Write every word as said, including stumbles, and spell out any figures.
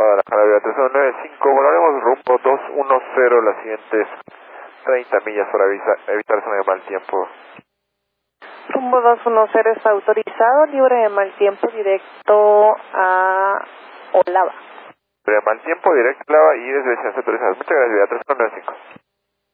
Guadalajara, Vía uno nueve cinco, volaremos rumbo dos uno cero las siguientes treinta millas para avisa, evitar zona de mal tiempo. Rumbo dos uno cero está autorizado, libre de mal tiempo, directo a Olava. Libre de mal tiempo, directo a Olava y desviaciones autorizadas. Muchas gracias, Vía uno nueve cinco.